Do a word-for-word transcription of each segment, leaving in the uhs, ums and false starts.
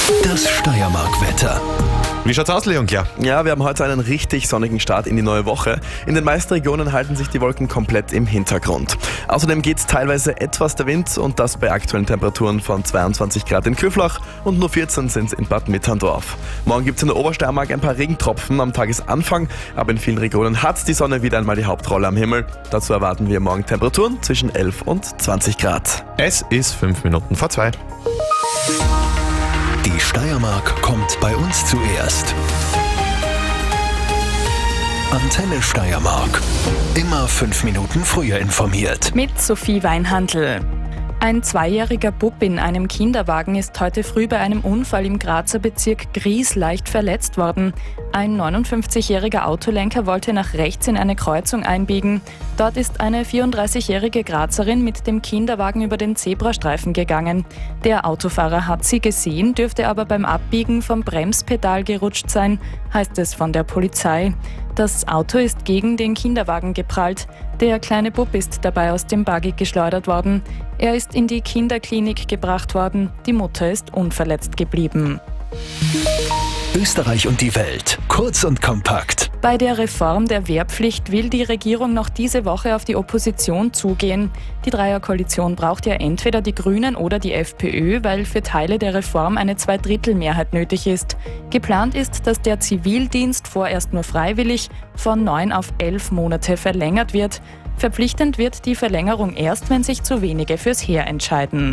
Das Steiermark-Wetter. Wie schaut's aus, Leon? Ja. Ja, wir haben heute einen richtig sonnigen Start in die neue Woche. In den meisten Regionen halten sich die Wolken komplett im Hintergrund. Außerdem geht's teilweise etwas der Wind und das bei aktuellen Temperaturen von zweiundzwanzig Grad in Küflach und nur vierzehn sind in Bad Mitterndorf. Morgen gibt's in der Obersteiermark ein paar Regentropfen am Tagesanfang, aber in vielen Regionen hat die Sonne wieder einmal die Hauptrolle am Himmel. Dazu erwarten wir morgen Temperaturen zwischen elf und zwanzig Grad. Es ist fünf Minuten vor zwei. Die Steiermark kommt bei uns zuerst. Antenne Steiermark. Immer fünf Minuten früher informiert. Mit Sophie Weinhandl. Ein zweijähriger Bub in einem Kinderwagen ist heute früh bei einem Unfall im Grazer Bezirk Gries leicht verletzt worden. Ein neunundfünfzigjähriger Autolenker wollte nach rechts in eine Kreuzung einbiegen. Dort ist eine vierunddreißigjährige Grazerin mit dem Kinderwagen über den Zebrastreifen gegangen. Der Autofahrer hat sie gesehen, dürfte aber beim Abbiegen vom Bremspedal gerutscht sein, heißt es von der Polizei. Das Auto ist gegen den Kinderwagen geprallt. Der kleine Bub ist dabei aus dem Buggy geschleudert worden. Er ist in die Kinderklinik gebracht worden. Die Mutter ist unverletzt geblieben. Österreich und die Welt. Kurz und kompakt. Bei der Reform der Wehrpflicht will die Regierung noch diese Woche auf die Opposition zugehen. Die Dreierkoalition braucht ja entweder die Grünen oder die FPÖ, weil für Teile der Reform eine Zweidrittelmehrheit nötig ist. Geplant ist, dass der Zivildienst vorerst nur freiwillig von neun auf elf Monate verlängert wird. Verpflichtend wird die Verlängerung erst, wenn sich zu wenige fürs Heer entscheiden.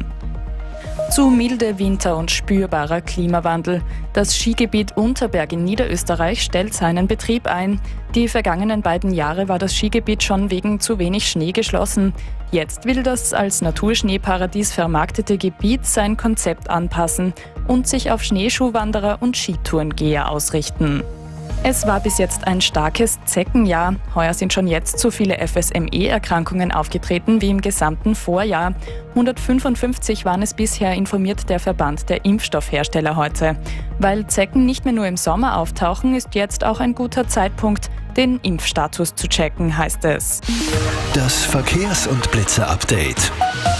Zu milde Winter und spürbarer Klimawandel. Das Skigebiet Unterberg in Niederösterreich stellt seinen Betrieb ein. Die vergangenen beiden Jahre war das Skigebiet schon wegen zu wenig Schnee geschlossen. Jetzt will das als Naturschneeparadies vermarktete Gebiet sein Konzept anpassen und sich auf Schneeschuhwanderer und Skitourengeher ausrichten. Es war bis jetzt ein starkes Zeckenjahr. Heuer sind schon jetzt so viele F S M E-Erkrankungen aufgetreten wie im gesamten Vorjahr. hundertfünfundfünfzig waren es bisher, informiert der Verband der Impfstoffhersteller heute. Weil Zecken nicht mehr nur im Sommer auftauchen, ist jetzt auch ein guter Zeitpunkt, den Impfstatus zu checken, heißt es. Das Verkehrs- und Blitze-Update.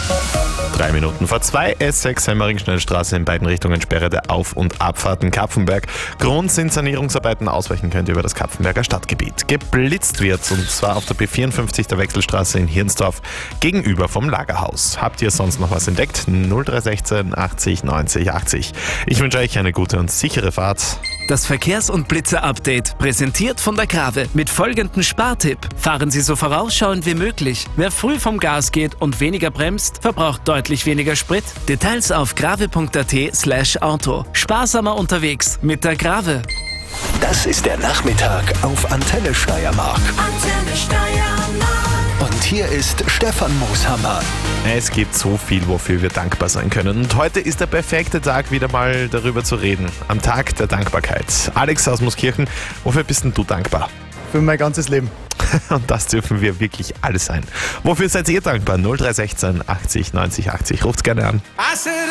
Drei Minuten vor zwei, S sechs Hemmering-Schnellstraße in beiden Richtungen Sperre der Auf- und Abfahrten Kapfenberg. Grund sind Sanierungsarbeiten, ausweichen könnt ihr über das Kapfenberger Stadtgebiet. Geblitzt wird, und zwar auf der B vierundfünfzig der Wechselstraße in Hirnsdorf gegenüber vom Lagerhaus. Habt ihr sonst noch was entdeckt? null drei eins sechs achtzig neunzig achtzig. Ich wünsche euch eine gute und sichere Fahrt. Das Verkehrs- und Blitze-Update, präsentiert von der Grave mit folgendem Spartipp. Fahren Sie so vorausschauend wie möglich. Wer früh vom Gas geht und weniger bremst, verbraucht deutlich weniger Sprit. Details auf grave.at slash Auto. Sparsamer unterwegs mit der Grave. Das ist der Nachmittag auf Antenne Steiermark. Antenne Steiermark. Und hier ist Stefan Mooshammer. Es gibt so viel, wofür wir dankbar sein können. Und heute ist der perfekte Tag, wieder mal darüber zu reden. Am Tag der Dankbarkeit. Alex aus Mooskirchen, wofür bist denn du dankbar? Für mein ganzes Leben. Und das dürfen wir wirklich alle sein. Wofür seid ihr dankbar? null drei eins sechs achtzig neunzig achtzig. Ruft's gerne an.